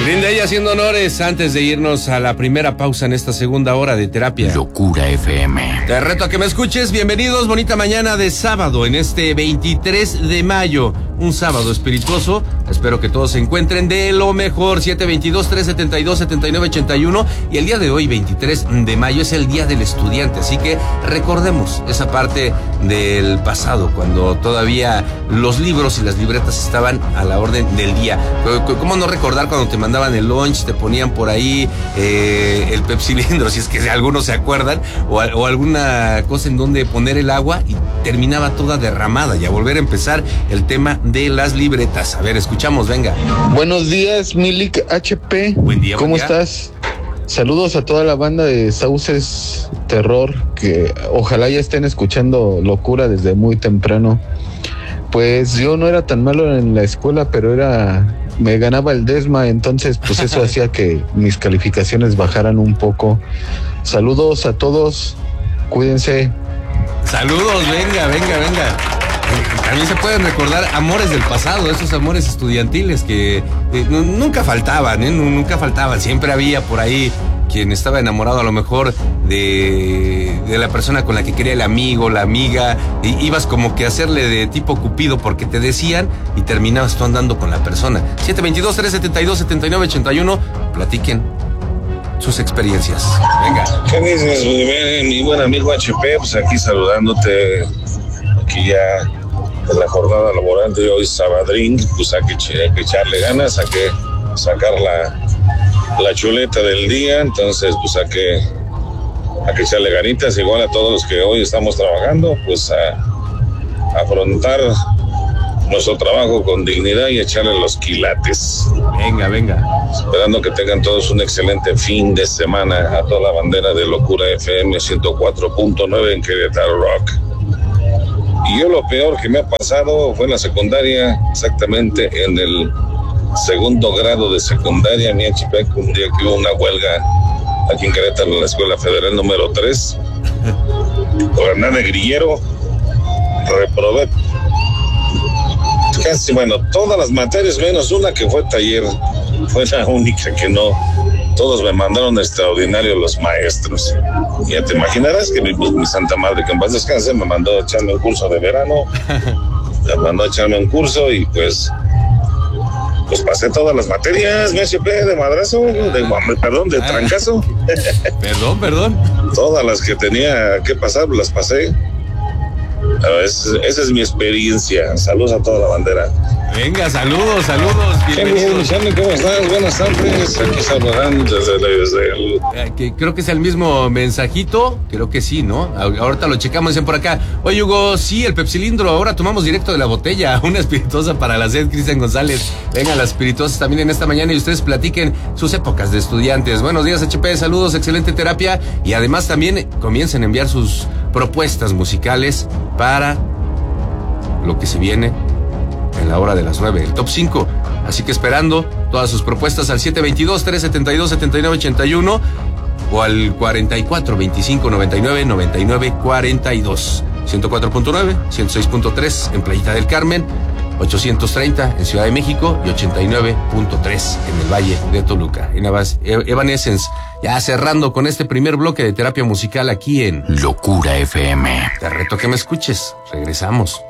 Green Day haciendo honores antes de irnos a la primera pausa en esta segunda hora de terapia. Locura FM. Te reto a que me escuches. Bienvenidos, bonita mañana de sábado en este 23 de mayo. Un sábado espirituoso. Espero que todos se encuentren de lo mejor. 722-372-7981. Y el día de hoy, 23 de mayo, es el Día del Estudiante. Así que recordemos esa parte del pasado, cuando todavía los libros y las libretas estaban a la orden del día. ¿Cómo no recordar cuando te mandaban el lunch, te ponían por ahí el pepsilindro, si es que algunos se acuerdan, o alguna cosa en donde poner el agua y terminaba toda derramada, y a volver a empezar el tema de las libretas? A ver, escuchamos, venga. Buenos días, Milik HP. Buen día. ¿Cómo estás? Saludos a toda la banda de Sauces Terror, que ojalá ya estén escuchando Locura desde muy temprano. Pues yo no era tan malo en la escuela, pero me ganaba el desma, entonces pues eso hacía que mis calificaciones bajaran un poco. Saludos a todos, cuídense. Saludos, venga. También se pueden recordar amores del pasado, esos amores estudiantiles que nunca faltaban, nunca faltaban. Siempre había por ahí quien estaba enamorado a lo mejor de la persona con la que quería el amigo, la amiga, y ibas como que a hacerle de tipo Cupido porque te decían y terminabas tú andando con la persona. 722-372-7981, platiquen sus experiencias. Venga. ¿Qué dices, mi buen amigo HP? Pues aquí saludándote, aquí ya en la jornada laboral de hoy, sabadrín, pues hay que echarle ganas, hay que sacar la chuleta del día, entonces pues hay que echarle ganitas, igual a todos los que hoy estamos trabajando, pues a afrontar nuestro trabajo con dignidad y echarle los quilates. Venga. Esperando que tengan todos un excelente fin de semana. A toda la bandera de Locura FM 104.9 en Querétaro Rock. Y yo lo peor que me ha pasado fue en la secundaria, exactamente en el segundo grado de secundaria, mi HP, un día que hubo una huelga aquí en Querétaro, en la Escuela Federal número 3, por andar de grillero, reprobé casi, todas las materias menos una que fue taller, fue la única que no. Todos me mandaron extraordinario los maestros. Ya te imaginarás que mi santa madre, que en paz descanse, me mandó a echarme un curso de verano, me mandó a echarme un curso y pues pasé todas las materias, mi HP, de madrazo, de trancazo. Perdón. Todas las que tenía que pasar, las pasé. Esa es mi experiencia. Saludos a toda la bandera. Venga, saludos. Bienvenidos. ¿Cómo estás? Buenas tardes. Aquí saludando desde el... Creo que es el mismo mensajito. Creo que sí, ¿no? Ahorita lo checamos, dicen por acá. Oye, Hugo, sí, el pepsilindro. Ahora tomamos directo de la botella. Una espirituosa para la sed, Cristian González. Venga, las espirituosas también en esta mañana y ustedes platiquen sus épocas de estudiantes. Buenos días, HP. Saludos, excelente terapia. Y además también comiencen a enviar sus propuestas musicales para lo que se viene en la hora de las 9, el top 5. Así que esperando todas sus propuestas al 722-372-7981 o al 44-25-99-99-42. 104.9, 106.3 en Playita del Carmen, 830 en Ciudad de México y 89.3 en el Valle de Toluca. Evanescence, ya cerrando con este primer bloque de terapia musical aquí en Locura FM. Te reto a que me escuches. Regresamos.